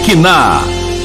Fique na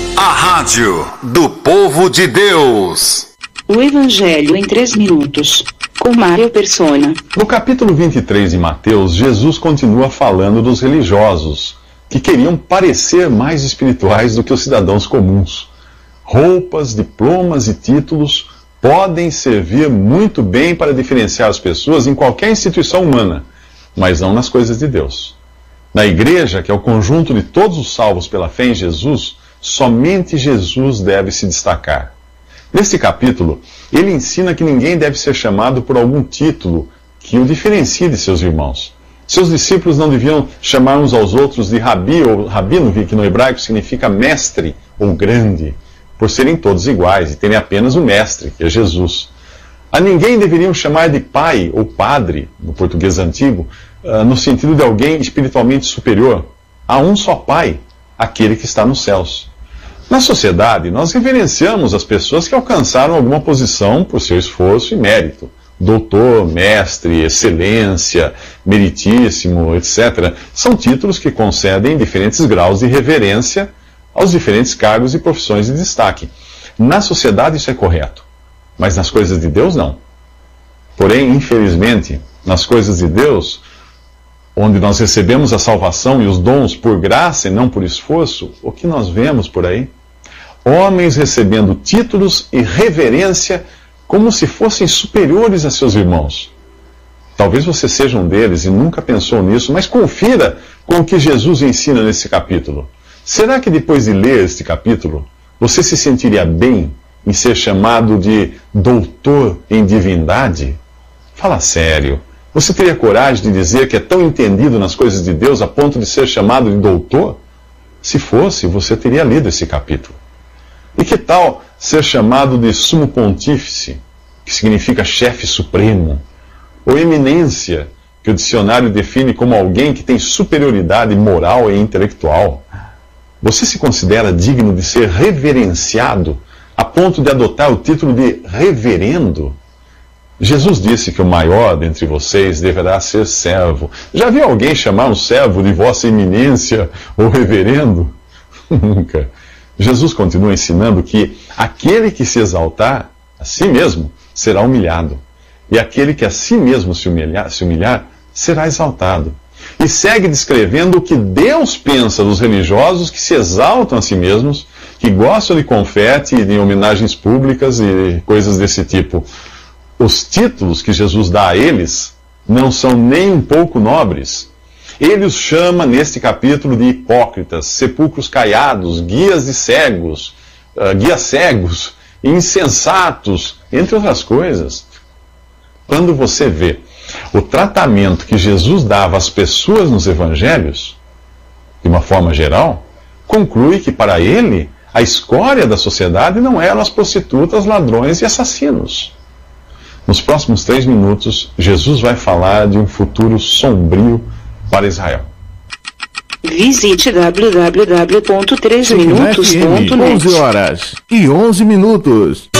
Rádio do Povo de Deus. O Evangelho em 3 minutos, com Mário Persona. No capítulo 23 de Mateus, Jesus continua falando dos religiosos, que queriam parecer mais espirituais do que os cidadãos comuns. Roupas, diplomas e títulos podem servir muito bem para diferenciar as pessoas em qualquer instituição humana, mas não nas coisas de Deus. Na igreja, que é o conjunto de todos os salvos pela fé em Jesus, somente Jesus deve se destacar. Neste capítulo, ele ensina que ninguém deve ser chamado por algum título que o diferencie de seus irmãos. Seus discípulos não deviam chamar uns aos outros de rabi ou rabino, que no hebraico significa mestre ou grande, por serem todos iguais e terem apenas um mestre, que é Jesus. A ninguém deveriam chamar de pai ou padre, no português antigo, no sentido de alguém espiritualmente superior. Há um só Pai, aquele que está nos céus. Na sociedade, nós reverenciamos as pessoas que alcançaram alguma posição por seu esforço e mérito. Doutor, mestre, excelência, meritíssimo, etc. São títulos que concedem diferentes graus de reverência aos diferentes cargos e profissões de destaque. Na sociedade isso é correto, mas nas coisas de Deus não. Porém, infelizmente, nas coisas de Deus, onde nós recebemos a salvação e os dons por graça e não por esforço, o que nós vemos por aí? Homens recebendo títulos e reverência como se fossem superiores a seus irmãos. Talvez você seja um deles e nunca pensou nisso, mas confira com o que Jesus ensina nesse capítulo. Será que depois de ler este capítulo, você se sentiria bem em ser chamado de doutor em divindade? Fala sério. Você teria coragem de dizer que é tão entendido nas coisas de Deus a ponto de ser chamado de doutor? Se fosse, você teria lido esse capítulo. E que tal ser chamado de sumo pontífice, que significa chefe supremo, ou eminência, que o dicionário define como alguém que tem superioridade moral e intelectual? Você se considera digno de ser reverenciado a ponto de adotar o título de reverendo? Jesus disse que o maior dentre vocês deverá ser servo. Já viu alguém chamar um servo de vossa eminência ou reverendo? Nunca. Jesus continua ensinando que aquele que se exaltar a si mesmo será humilhado, e aquele que a si mesmo se humilhar será exaltado. E segue descrevendo o que Deus pensa dos religiosos que se exaltam a si mesmos, que gostam de confete e de homenagens públicas e coisas desse tipo. Os títulos que Jesus dá a eles não são nem um pouco nobres. Ele os chama, neste capítulo, de hipócritas, sepulcros caiados, guias cegos, insensatos, entre outras coisas. Quando você vê o tratamento que Jesus dava às pessoas nos evangelhos, de uma forma geral, conclui que para ele a escória da sociedade não eram as prostitutas, ladrões e assassinos. Nos próximos 3 minutos, Jesus vai falar de um futuro sombrio para Israel. Visite www.3minutos.net. 11 horas e 11 minutos.